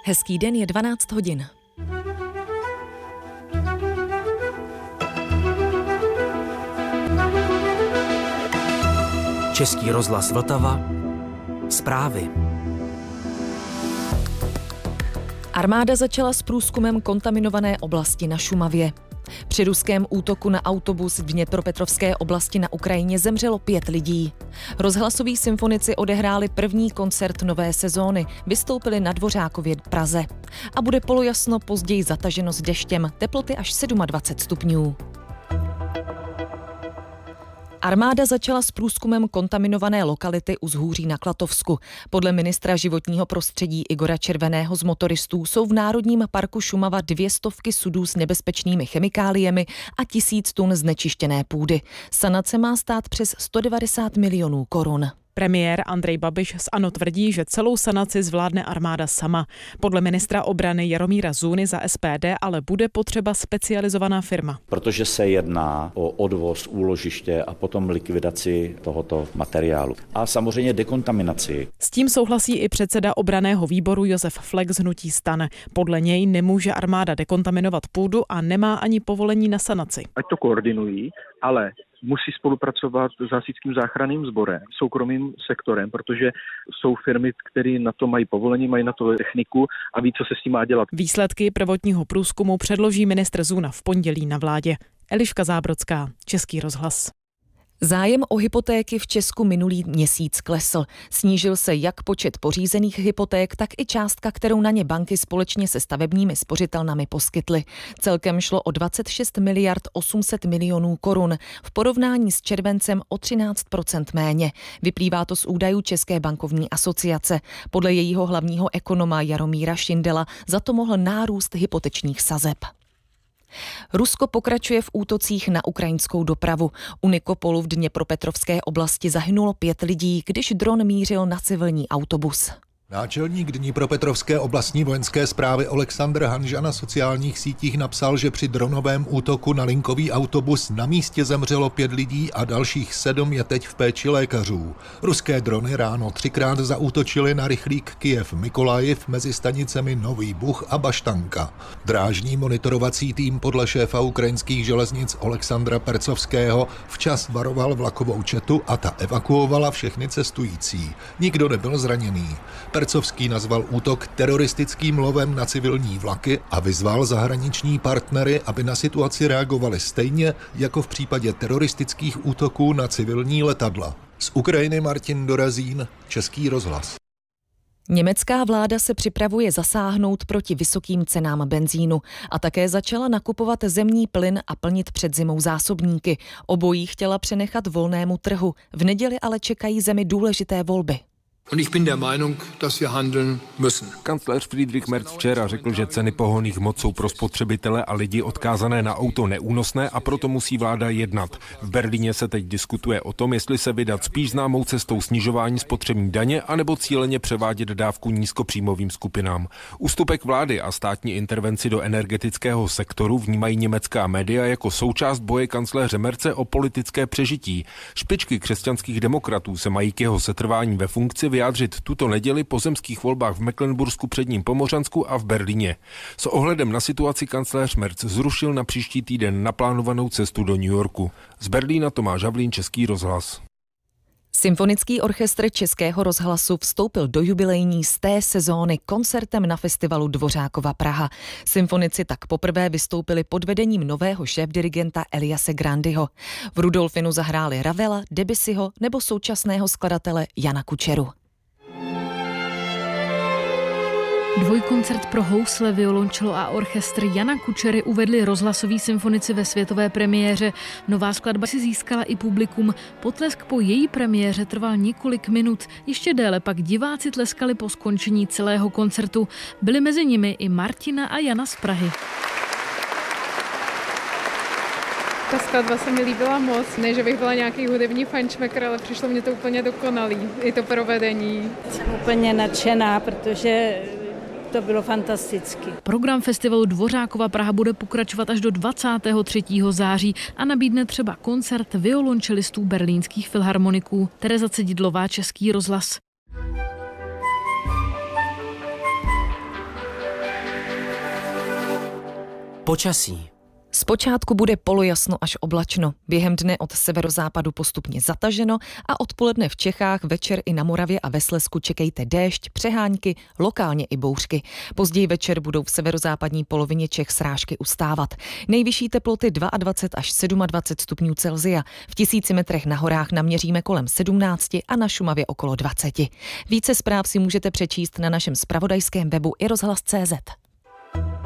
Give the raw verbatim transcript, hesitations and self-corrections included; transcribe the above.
Hezký den, je dvanáct hodin. Český rozhlas Vltava. Zprávy. Armáda začala s průzkumem kontaminované oblasti na Šumavě. Při ruském útoku na autobus v Dněpropetrovské oblasti na Ukrajině zemřelo pět lidí. Rozhlasoví symfonici odehráli první koncert nové sezóny, vystoupili na Dvořákově Praze. A bude polojasno, později zataženo s deštěm, teploty až dvacet sedm stupňů. Armáda začala s průzkumem kontaminované lokality u Zhůří na Klatovsku. Podle ministra životního prostředí Igora Červeného z motoristů jsou v Národním parku Šumava dvě stovky sudů s nebezpečnými chemikáliemi a tisíc tun znečištěné půdy. Sanace má stát přes sto devadesát milionů korun. Premiér Andrej Babiš z ANO tvrdí, že celou sanaci zvládne armáda sama. Podle ministra obrany Jaromíra Zůny za S P D ale bude potřeba specializovaná firma. Protože se jedná o odvoz, úložiště a potom likvidaci tohoto materiálu. A samozřejmě dekontaminaci. S tím souhlasí i předseda obranného výboru Josef Flek z hnutí STAN. Podle něj nemůže armáda dekontaminovat půdu a nemá ani povolení na sanaci. Ať to koordinují, ale musí spolupracovat s hasičským záchranným sborem, soukromým sektorem, protože jsou firmy, které na to mají povolení, mají na to techniku a ví, co se s tím má dělat. Výsledky prvotního průzkumu předloží ministr Zůna v pondělí na vládě. Eliška Zábrodská, Český rozhlas. Zájem o hypotéky v Česku minulý měsíc klesl. Snížil se jak počet pořízených hypoték, tak i částka, kterou na ně banky společně se stavebními spořitelnami poskytly. Celkem šlo o dvacet šest miliard osm set milionů korun, v porovnání s červencem o třináct procent méně. Vyplývá to z údajů České bankovní asociace. Podle jejího hlavního ekonoma Jaromíra Šindela za to mohl nárůst hypotečních sazeb. Rusko pokračuje v útocích na ukrajinskou dopravu. U Nikopolu v Dněpropetrovské oblasti zahynulo pět lidí, když dron mířil na civilní autobus. Náčelník Dnipropetrovské oblastní vojenské správy Oleksandr Hanža na sociálních sítích napsal, že při dronovém útoku na linkový autobus na místě zemřelo pět lidí a dalších sedm je teď v péči lékařů. Ruské drony ráno třikrát zaútočily na rychlík Kyjev-Mykolajiv mezi stanicemi Nový Buch a Baštanka. Drážní monitorovací tým podle šéfa ukrajinských železnic Oleksandra Percovského včas varoval vlakovou četu a ta evakuovala všechny cestující. Nikdo nebyl zraněný. Percovský nazval útok teroristickým lovem na civilní vlaky a vyzval zahraniční partnery, aby na situaci reagovali stejně jako v případě teroristických útoků na civilní letadla. Z Ukrajiny Martin Dorazín, Český rozhlas. Německá vláda se připravuje zasáhnout proti vysokým cenám benzínu a také začala nakupovat zemní plyn a plnit před zimou zásobníky. Obojí chtěla přenechat volnému trhu. V neděli ale čekají zemi důležité volby. Und ich bin der Meinung, dass wir handeln müssen. Kancléř Friedrich Merz včera řekl, že ceny pohonných hmot jsou pro spotřebitele a lidi odkázané na auto neúnosné a proto musí vláda jednat. V Berlíně se teď diskutuje o tom, jestli se vydat spíš známou cestou snižování spotřební daně anebo cíleně převádět dávku nízkopříjmovým skupinám. Ústupek vlády a státní intervenci do energetického sektoru vnímají německá média jako součást boje kancléře Merze o politické přežití. Špičky křesťanských demokratů se mají k jeho setrvání ve funkci vyjádřit tuto neděli po zemských volbách v Mecklenbursku, Předním Pomořansku a v Berlíně. S ohledem na situaci kancléř Merz zrušil na příští týden naplánovanou cestu do New Yorku. Z Berlína Tomáš Havlín, Český rozhlas. Symfonický orchestr Českého rozhlasu vstoupil do jubilejní sté sezóny koncertem na festivalu Dvořákova Praha. Symfonici tak poprvé vystoupili pod vedením nového šéfdirigenta Eliase Grandyho. V Rudolfinu zahráli Ravela, Debussyho nebo současného skladatele Jana Kučeru. Dvojkoncert pro housle, violončelo a orchestr Jana Kučery uvedli rozhlasoví symfonici ve světové premiéře. Nová skladba si získala i publikum. Potlesk po její premiéře trval několik minut. Ještě déle pak diváci tleskali po skončení celého koncertu. Byli mezi nimi i Martina a Jana z Prahy. Ta skladba se mi líbila moc, ne, že bych byla nějaký hudební fajnšmekr, ale přišlo mě to úplně dokonalý, i to provedení. Jsem úplně nadšená, protože to bylo fantasticky. Program festivalu Dvořákova Praha bude pokračovat až do dvacátého třetího září a nabídne třeba koncert violončelistů berlínských filharmoniků. Tereza Cedidlová, Český rozhlas. Počasí. Zpočátku bude polojasno až oblačno, během dne od severozápadu postupně zataženo a odpoledne v Čechách, večer i na Moravě a ve Slezsku čekejte déšť, přehánky, lokálně i bouřky. Později večer budou v severozápadní polovině Čech srážky ustávat. Nejvyšší teploty dvacet dva až dvacet sedm stupňů Celsia. V tisíci metrech na horách naměříme kolem sedmnáct a na Šumavě okolo dvacet. Více zpráv si můžete přečíst na našem zpravodajském webu i rozhlas tečka cé zet.